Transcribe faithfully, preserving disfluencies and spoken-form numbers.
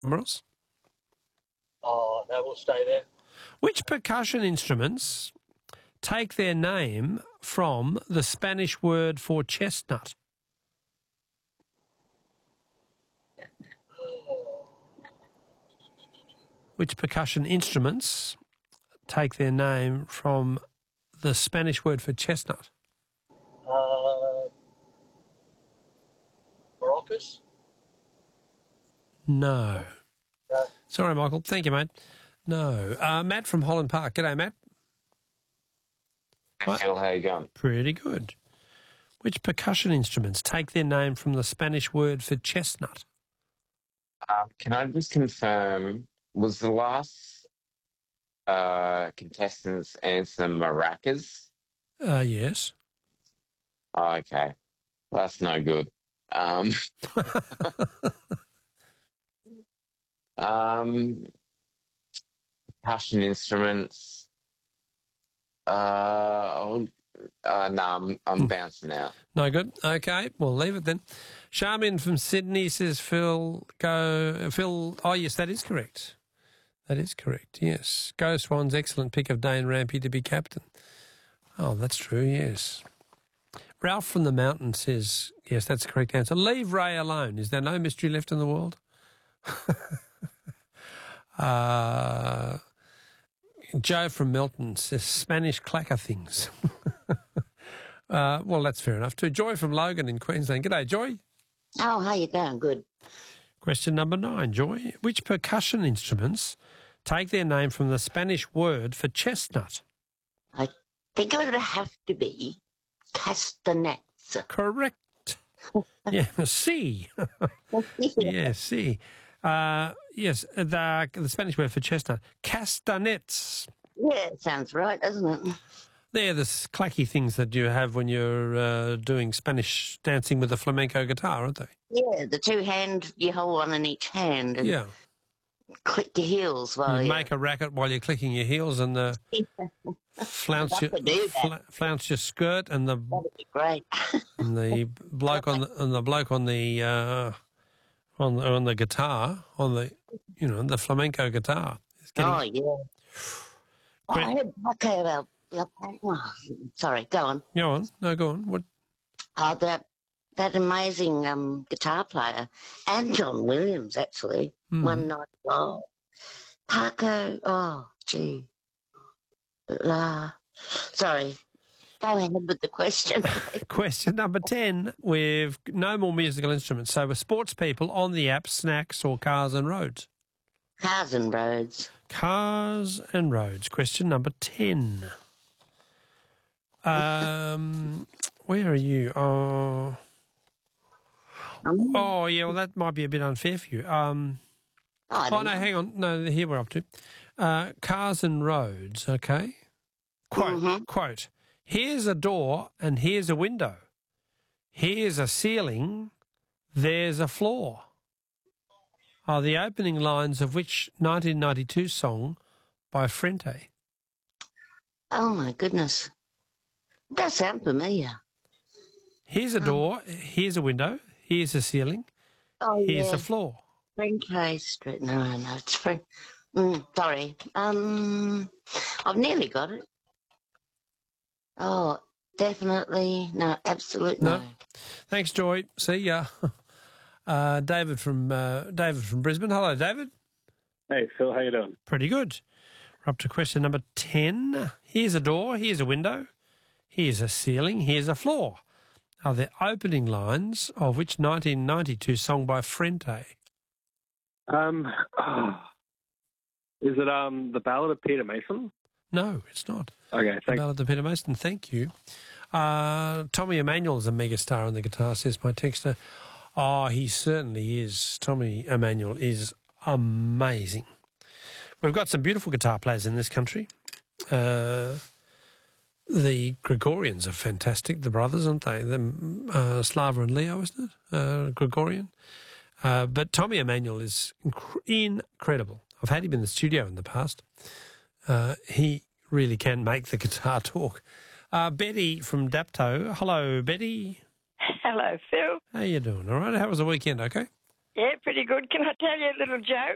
Ross? Oh, no, we'll stay there. Which percussion instruments take their name from the Spanish word for chestnut? Which percussion instruments take their name from the Spanish word for chestnut? Uh, maracas? No. No. Sorry, Michael. Thank you, mate. No. Uh, Matt from Holland Park. G'day, Matt. Hey, Phil, how you going? Pretty good. Which percussion instruments take their name from the Spanish word for chestnut? Um, can I just confirm, was the last uh, contestant's answer maracas? Uh, yes. Oh, okay. That's no good. Um, um, percussion instruments. Uh, oh, uh, no, I'm, I'm bouncing out. No good. Okay, we'll leave it then. Charmin from Sydney says, Phil, go... Phil, oh, yes, that is correct. That is correct, yes. Go Swans, excellent pick of Dane Rampy to be captain. Oh, that's true, yes. Ralph from the Mountain says, yes, that's the correct answer. Leave Ray alone. Is there no mystery left in the world? uh, Joe from Melton says, Spanish clacker things. uh, well, that's fair enough too. Joy from Logan in Queensland. G'day, Joy. Oh, how you going? Good. Question number nine, Joy. Which percussion instruments take their name from the Spanish word for chestnut? I think it would have to be castanets. Correct. Yeah, C. Yeah, C. Uh, yes, the, the Spanish word for chestnut. Castanets. Yeah, it sounds right, doesn't it? They're the clacky things that you have when you're uh, doing Spanish dancing with a flamenco guitar, aren't they? Yeah, the two hand, you hold one in each hand and Yeah. click your heels while You you make a racket while you're clicking your heels and the flounce, I'd your, love to do that. fla- flounce your skirt and the That'd be great. and the bloke on the, and the bloke on the uh, on the, on the guitar on the you know the flamenco guitar. Is getting, Oh, yeah. Great. I heard okay about, oh, sorry, go on. Go on, no, go on. What? Oh, that, that amazing um, guitar player, and John Williams, actually, Hmm. one night. Oh, Paco, oh, gee. La. Sorry. Go ahead with the question. Question number ten. We've no more musical instruments, so we're sports people on the app, snacks or cars and roads. Cars and roads. Cars and roads. Question number ten. Um, where are you? Oh, Um, oh yeah. Well, that might be a bit unfair for you. Um, oh, I oh don't no, know. hang on. No, here we're up to. Uh, cars and roads. Okay. Quote. Mhm. Quote. Here's a door and here's a window. Here's a ceiling. There's a floor. Are the opening lines of which nineteen ninety-two song by Frente? Oh, my goodness. Does sound familiar. Here's a Um, door, here's a window, here's a ceiling, Oh, here's yeah. a floor. Frank Street. No, no, it's Frank. Mm, sorry. Um, I've nearly got it. Oh, definitely. No, absolutely No. no. Thanks, Joy. See ya. Uh, David from uh, David from Brisbane. Hello, David. Hey, Phil, how you doing? Pretty good. We're up to question number ten. Here's a door, here's a window, here's a ceiling, here's a floor. Are the opening lines of which nineteen ninety-two song by Frente? Um, oh, is it um the Ballad of Peter Mason? No, it's not. Okay, The thanks. Ballad of Peter Mason, thank you. Uh, Tommy Emmanuel is a megastar on the guitar, says my texter. Oh, he certainly is. Tommy Emmanuel is amazing. We've got some beautiful guitar players in this country. Uh, the Gregorians are fantastic, the brothers, aren't they? The, uh, Slava and Leo, isn't it? Uh, Gregorian. Uh, but Tommy Emmanuel is inc- incredible. I've had him in the studio in the past. Uh, he really can make the guitar talk. Uh, Betty from Dapto. Hello, Betty. Hello, Phil. How you doing? All right? How was the weekend? Okay. Yeah, pretty good. Can I tell you a little joke?